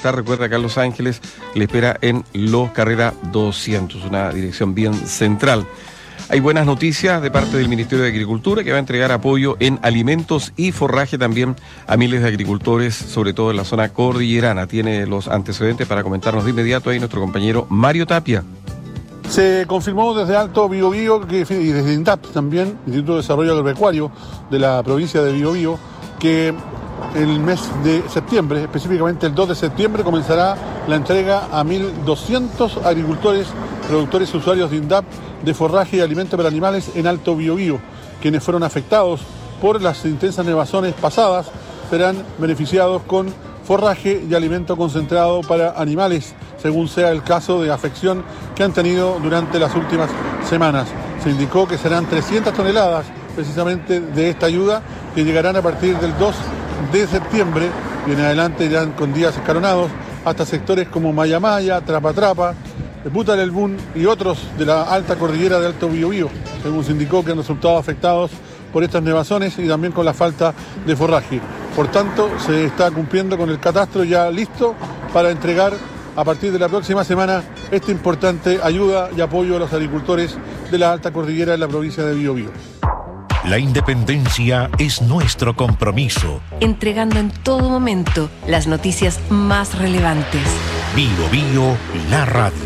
estar, recuerda, acá en Los Ángeles, le espera en Los Carrera 200, una dirección bien central. Hay buenas noticias de parte del Ministerio de Agricultura, que va a entregar apoyo en alimentos y forraje también a miles de agricultores, sobre todo en la zona cordillerana. Tiene los antecedentes para comentarnos de inmediato ahí nuestro compañero Mario Tapia. Se confirmó desde Alto Biobío y desde INDAP también, Instituto de Desarrollo Agropecuario de la provincia de Biobío, que el mes de septiembre, específicamente el 2 de septiembre, comenzará la entrega a 1.200 agricultores, productores y usuarios de INDAP de forraje y alimento para animales en Alto Biobío. Quienes fueron afectados por las intensas nevazones pasadas serán beneficiados con forraje y alimento concentrado para animales, según sea el caso de afección que han tenido durante las últimas semanas. Se indicó que serán 300 toneladas precisamente de esta ayuda, que llegarán a partir del 2 de septiembre y en adelante irán con días escalonados hasta sectores como Maya Maya, Trapa Trapa, Butalelbún y otros de la alta cordillera de Alto Biobío, según se indicó que han resultado afectados por estas nevazones y también con la falta de forraje. Por tanto, se está cumpliendo con el catastro ya listo para entregar a partir de la próxima semana esta importante ayuda y apoyo a los agricultores de la alta cordillera de la provincia de Biobío. La independencia es nuestro compromiso. Entregando en todo momento las noticias más relevantes. Biobío, la radio.